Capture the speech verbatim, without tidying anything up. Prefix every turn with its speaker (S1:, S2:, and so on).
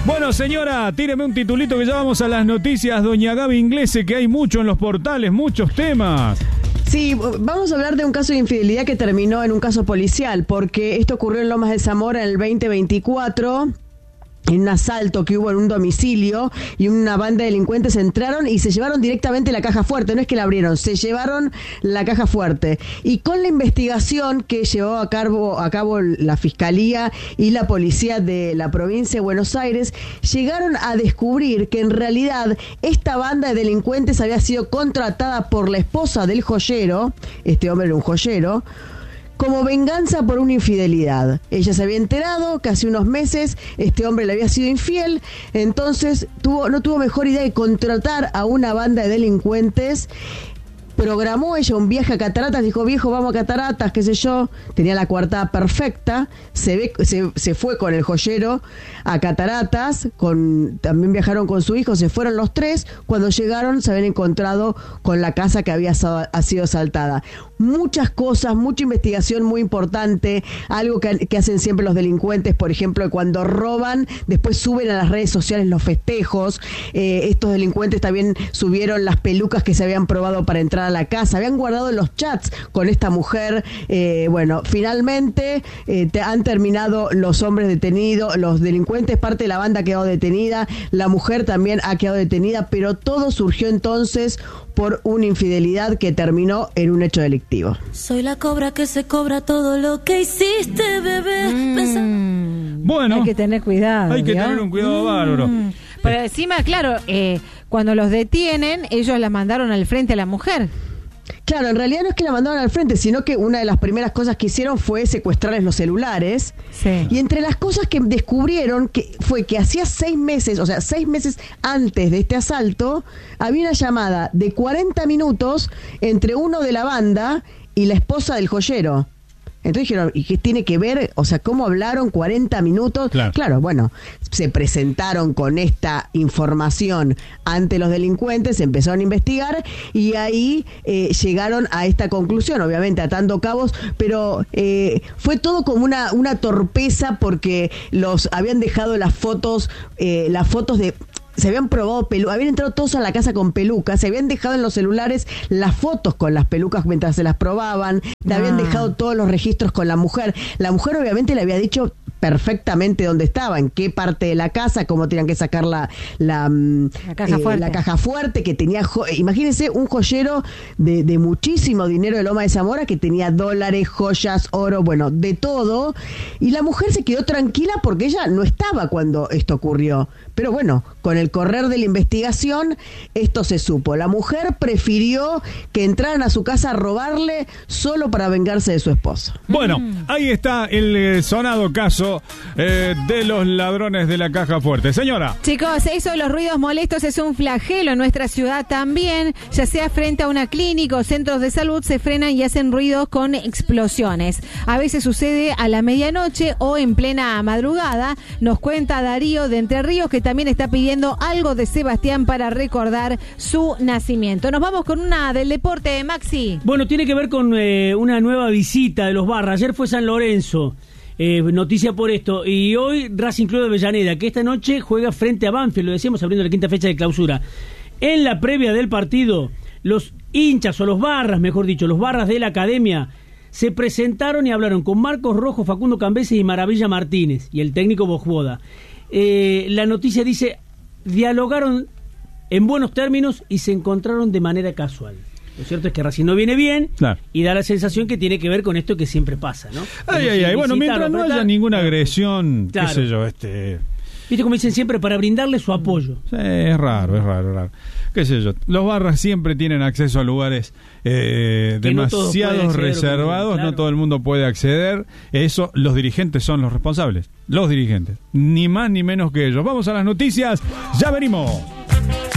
S1: Bueno, señora, tíreme un titulito que ya vamos a las noticias. Doña Gaby Inglese, que hay mucho en los portales, muchos temas.
S2: Sí, vamos a hablar de un caso de infidelidad que terminó en un caso policial, porque esto ocurrió en Lomas de Zamora en el veinte veinticuatro. En un asalto que hubo en un domicilio y una banda de delincuentes entraron y se llevaron directamente la caja fuerte. No es que la abrieron, se llevaron la caja fuerte. Y con la investigación que llevó a cabo, a cabo la Fiscalía y la Policía de la provincia de Buenos Aires, llegaron a descubrir que en realidad esta banda de delincuentes había sido contratada por la esposa del joyero, este hombre era un joyero, como venganza por una infidelidad. Ella se había enterado que hace unos meses este hombre le había sido infiel, entonces tuvo, no tuvo mejor idea de contratar a una banda de delincuentes. Programó ella un viaje a Cataratas, dijo, viejo, vamos a Cataratas, qué sé yo, tenía la coartada perfecta, se ve, se, se fue con el joyero a Cataratas, con, también viajaron con su hijo, se fueron los tres, cuando llegaron se habían encontrado con la casa que había ha sido asaltada. Muchas cosas, mucha investigación muy importante, algo que, que hacen siempre los delincuentes, por ejemplo, cuando roban, después suben a las redes sociales los festejos, eh, estos delincuentes también subieron las pelucas que se habían probado para entrar a la casa, habían guardado los chats con esta mujer. Eh, bueno, finalmente eh, te han terminado los hombres detenidos, los delincuentes, parte de la banda ha quedado detenida, la mujer también ha quedado detenida, pero todo surgió entonces por una infidelidad que terminó en un hecho delictivo.
S3: Soy la cobra que se cobra todo lo que hiciste, bebé.
S4: Mm.
S1: Bueno,
S4: hay que tener cuidado.
S1: Hay que
S4: ¿no?
S1: tener un cuidado mm. bárbaro.
S4: Pero encima, claro, eh, cuando los detienen, ellos la mandaron al frente a la mujer.
S2: Claro, en realidad no es que la mandaron al frente, sino que una de las primeras cosas que hicieron fue secuestrarles los celulares.
S4: Sí.
S2: Y entre las cosas que descubrieron que fue que hacía seis meses, o sea, seis meses antes de este asalto, había una llamada de cuarenta minutos entre uno de la banda y la esposa del joyero. Entonces dijeron, ¿y qué tiene que ver? O sea, ¿cómo hablaron cuarenta minutos?
S1: Claro.
S2: Claro, bueno, se presentaron con esta información ante los delincuentes, empezaron a investigar y ahí eh, llegaron a esta conclusión, obviamente atando cabos, pero eh, fue todo como una, una torpeza porque los habían dejado las fotos, eh, las fotos de... Se habían probado pelucas, habían entrado todos a la casa con pelucas, se habían dejado en los celulares las fotos con las pelucas mientras se las probaban, te ah. habían dejado todos los registros con la mujer. La mujer obviamente le había dicho perfectamente dónde estaba, en qué parte de la casa, cómo tenían que sacar la la,
S4: la, caja,
S2: eh,
S4: fuerte.
S2: la caja fuerte, que tenía, jo- imagínense un joyero de, de muchísimo dinero de Loma de Zamora, que tenía dólares, joyas, oro, bueno, de todo, y la mujer se quedó tranquila porque ella no estaba cuando esto ocurrió, pero bueno, con el correr de la investigación, esto se supo. La mujer prefirió que entraran a su casa a robarle solo para vengarse de su esposo.
S1: Bueno, ahí está el eh, sonado caso eh, de los ladrones de la caja fuerte. Señora.
S4: Chicos, eso de los ruidos molestos es un flagelo en nuestra ciudad también, ya sea frente a una clínica o centros de salud, se frenan y hacen ruidos con explosiones. A veces sucede a la medianoche o en plena madrugada. Nos cuenta Darío de Entre Ríos, que también está pidiendo algo de Sebastián para recordar su nacimiento. Nos vamos con una del deporte, Maxi.
S5: Bueno, tiene que ver con eh, una nueva visita de los Barras. Ayer fue San Lorenzo, eh, noticia por esto, y hoy Racing Club de Avellaneda, que esta noche juega frente a Banfield, lo decíamos abriendo la quinta fecha de clausura. En la previa del partido, los hinchas o los Barras, mejor dicho, los Barras de la academia, se presentaron y hablaron con Marcos Rojo, Facundo Cambeses y Maravilla Martínez, y el técnico Bojboda. Eh, la noticia dice, dialogaron en buenos términos y se encontraron de manera casual. Lo cierto es que Racing no viene bien, claro, y da la sensación que tiene que ver con esto que siempre pasa, ¿no?
S1: Ay, ay, ay. Bueno, mientras no haya ninguna agresión, claro, qué sé yo, este...
S5: Viste como dicen siempre, para brindarle su apoyo.
S1: Sí, es raro, es raro, es raro. Qué sé yo, los Barras siempre tienen acceso a lugares eh, demasiado no reservados, que, claro, no todo el mundo puede acceder. Eso, los dirigentes son los responsables, los dirigentes, ni más ni menos que ellos. Vamos a las noticias, ya venimos.